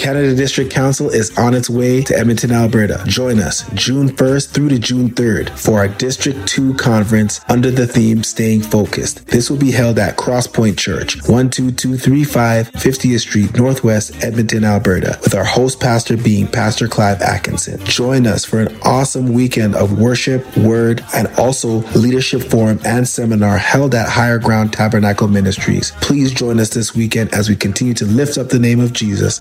Canada District Council is on its way to Edmonton, Alberta. Join us June 1st through to June 3rd for our District 2 conference under the theme Staying Focused. This will be held at Crosspoint Church, 12235 50th Street, Northwest, Edmonton, Alberta, with our host pastor being Pastor Clive Atkinson. Join us for an awesome weekend of worship, word, and also leadership forum and seminar held at Higher Ground Tabernacle Ministries. Please join us this weekend as we continue to lift up the name of Jesus